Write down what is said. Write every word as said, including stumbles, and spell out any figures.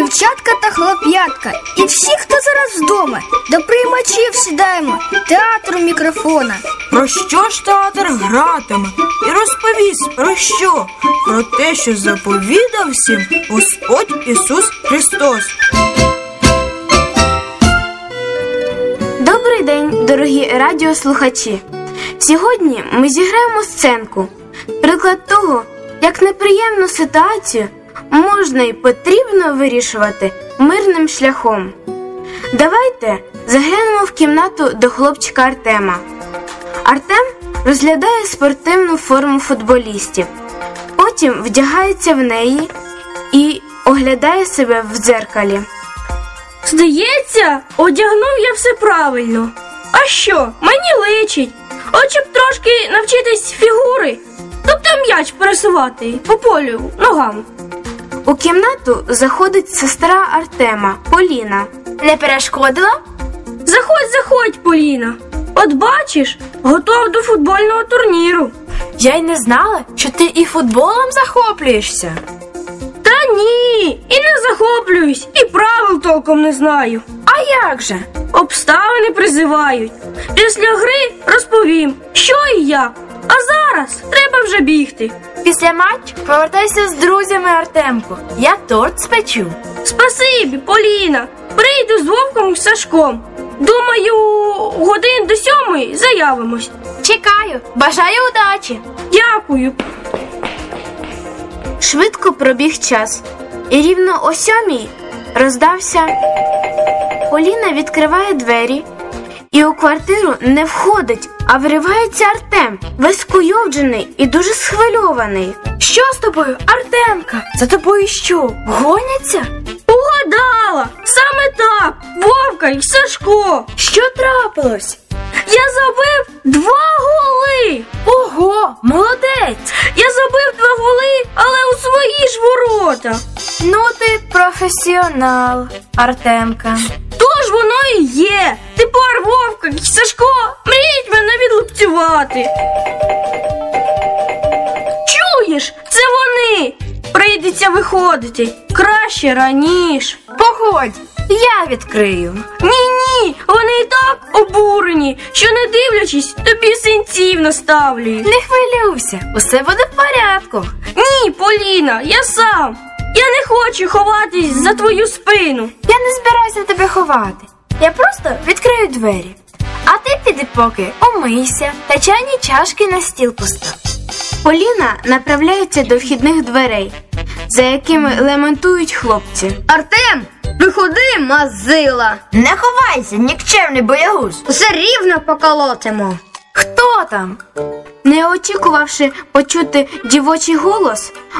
дівчатка та хлоп'ятка і всі, хто зараз вдома, до приймачів сідаємо, театру мікрофона. Про що ж театр гратиме? І розповість про що? Про те, що заповідав всім Господь Ісус Христос. Добрий день, дорогі радіослухачі! Сьогодні ми зіграємо сценку. Приклад того, як неприємну ситуацію можна і потрібно вирішувати мирним шляхом. Давайте заглянемо в кімнату до хлопчика Артема. Артем розглядає спортивну форму футболістів, потім вдягається в неї і оглядає себе в дзеркалі. Здається, одягнув я все правильно. А що, мені личить. От щоб трошки навчитись фігури, тобто м'яч пересувати по полю ногами. У кімнату заходить сестра Артема, Поліна. Не перешкодила? Заходь, заходь, Поліна. От бачиш, готов до футбольного турніру. Я й не знала, що ти і футболом захоплюєшся. Та ні, і не захоплююсь, і правил толком не знаю. А як же? Обставини призивають. Після гри розповім, що і як. А зараз треба вже бігти. Після матчу повертайся з друзями, Артемку. Я торт спечу. Спасибі, Поліна. Прийду з Вовком і Сашком. Думаю, годин до сьомої заявимось. Чекаю. Бажаю удачі. Дякую. Швидко пробіг час, і рівно о сьомій роздався. Поліна відкриває двері, і у квартиру не входить, а вривається Артем, весь скуйовджений і дуже схвильований. Що з тобою, Артемка? За тобою що, гоняться? Угадала! Саме так! Вовка і Сашко! Що трапилось? Я забив два голи! Ого, молодець! Я забив два голи, але у свої ж ворота! Ну ти професіонал, Артемка. Тож воно і є! Тепер Вовка і Сашко мріють мене відлупцювати! Чуєш? Це вони! Прийдеться виходити. Краще раніше. Погодь, я відкрию. Ні-ні, вони і так обурені, що не дивлячись, тобі синців наставлюють. Не хвилюйся, усе буде в порядку. Ні, Поліна, я сам. Я не хочу ховатись за твою спину. Я не збираюся тебе ховати. Я просто відкрию двері. А ти піди поки умийся та чайні чашки на стіл постав. Поліна направляється до вхідних дверей, за якими лементують хлопці. Артем, виходи, мазила! Не ховайся, нікчемний боягуз. Все рівно поколотимо. Хто там? Не очікувавши почути дівочий голос,